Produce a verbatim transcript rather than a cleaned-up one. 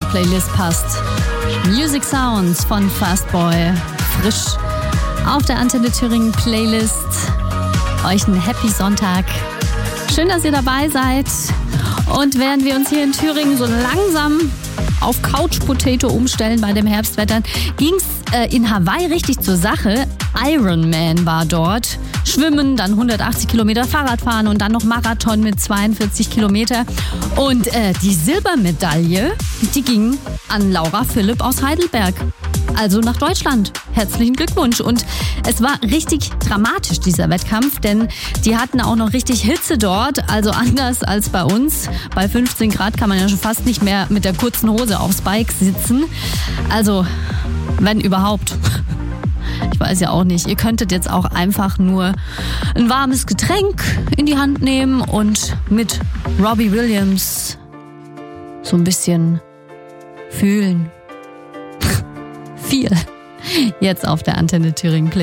Playlist passt. Music Sounds von Fastboy. Frisch auf der Antenne Thüringen Playlist. Euch einen Happy Sonntag. Schön, dass ihr dabei seid. Und während wir uns hier in Thüringen so langsam auf Couch Potato umstellen bei dem Herbstwetter, ging es äh, in Hawaii richtig zur Sache. Ironman war dort. Schwimmen, dann hundertachtzig Kilometer Fahrradfahren und dann noch Marathon mit zweiundvierzig Kilometer. Und äh, die Silbermedaille, die ging an Laura Philipp aus Heidelberg. Also nach Deutschland. Herzlichen Glückwunsch. Und es war richtig dramatisch, dieser Wettkampf, denn die hatten auch noch richtig Hitze dort. Also anders als bei uns. Bei fünfzehn Grad kann man ja schon fast nicht mehr mit der kurzen Hose aufs Bike sitzen. Also, wenn überhaupt. Ich weiß ja auch nicht. Ihr könntet jetzt auch einfach nur ein warmes Getränk in die Hand nehmen und mit Robbie Williams so ein bisschen fühlen. Viel. Jetzt auf der Antenne Thüringen.